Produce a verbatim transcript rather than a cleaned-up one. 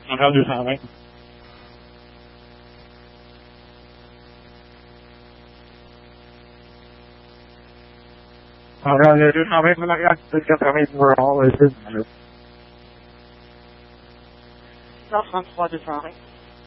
Entendu cent vingt. Entendu deux cent vingt, Montréal, quatre-vingts pour all, c'est cent trente-trois, deux cent vingt.